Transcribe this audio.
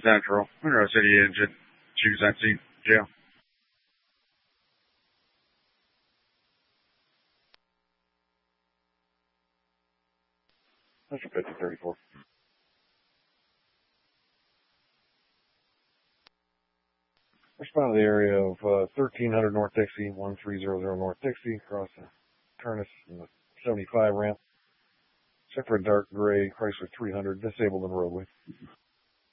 Central, Monroe City Engine, choose that seat, jail. That's 5034. Respond to the area of 1300 North Dixie, 1300 North Dixie, across the Turnus and the 75 ramp. Except for a dark gray Chrysler 300, disabled in the roadway.